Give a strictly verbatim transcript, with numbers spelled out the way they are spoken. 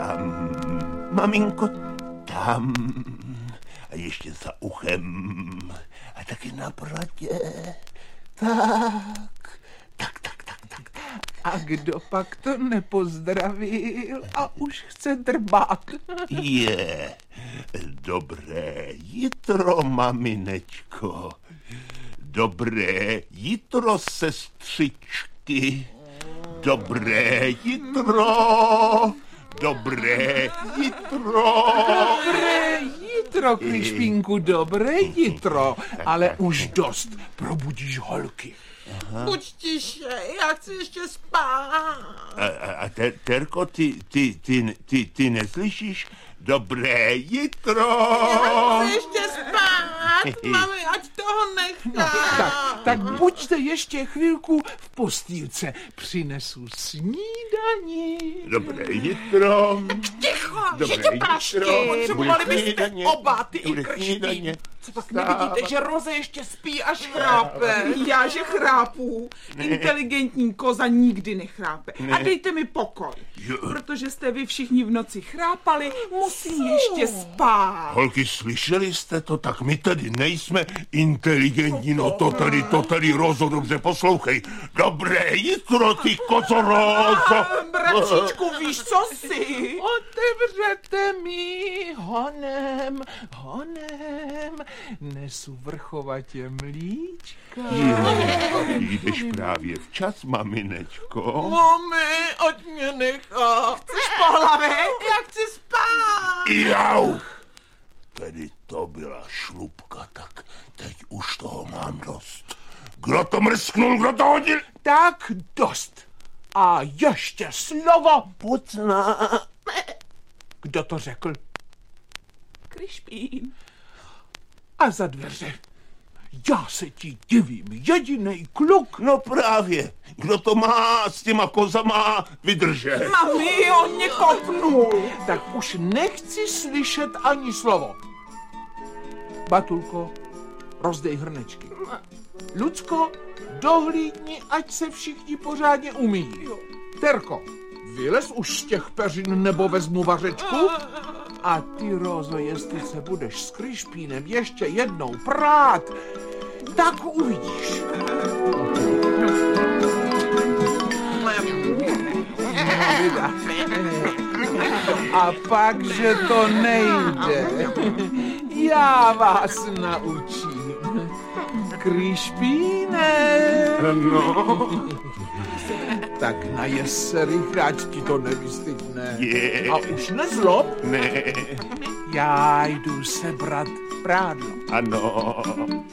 tam, maminko, tam. A ještě za uchem. A taky na bradě. Tak, tak, tak, tak, tak, tak. A kdo pak to nepozdravil a už chce drbát? Je, dobré jitro, maminečko. Dobré jitro, sestřičky. Dobré jitro. Dobré jitro. Dobré jitro, Krišpínku, dobré jitro. Ale už dost, probudíš holky. Buď tiše, já chci ještě spát. A, a, a ter, Terko, ty, ty, ty, ty, ty neslyšíš? Dobré jitro. Já chci ještě spát, mami, ať toho nechá. Tak, tak buďte ještě chvilku v postýlce. Přinesu snídani. Dobré jitro. Ticho, Dobré žitoprášky. jitro. Potřebovali Bude byste snídaně. oba, ty i Bude Krišpín. snídaně. Co pak nevidíte, že Roze ještě spí až chrápe? Já, že chrápu. Inteligentní koza nikdy nechrápe. Ne. A dejte mi pokoj. Jo. Protože jste vy všichni v noci chrápali, musím ještě spát. Holky, slyšeli jste to? Tak my tady nejsme inteligentní, no to tady, to tady, Rozo, dobře poslouchej. Dobré jitro, ty kozo, Rozo. Bratříčku, víš, co jsi? Otevřete mi honem, honem, nesu vrchovatě mlíčka. Jdeš právě včas, maminečko. Mami, ať mě nechá. Chceš pohlavek? Já chci spát. Jau! Tedy to byla šlupka, tak teď už toho mám dost. Kdo to mrsknul, kdo to hodil? Tak dost. A ještě slovo. Pucna. Kdo to řekl? Krišpín. A za dveře. Já se ti divím, jedinej kluk. No právě, kdo to má s těma kozama vydržet? Mami, on mě kopnul. Tak už nechci slyšet ani slovo. Batulko, rozdej hrnečky. Lucko, dohlídni, ať se všichni pořádně umíjí. Terko, vylez už z těch peřin, nebo vezmu vařečku. A ty, Rozo, jestli se budeš s Krišpínem ještě jednou prát, tak uvidíš. A pak, že to nejde. Já vás naučím. Krišpíne. No. Tak najes se rychle, ať ti to nevystydne. Je. A už nezlob, Ne. já jdu sebrat prádlo. Ano.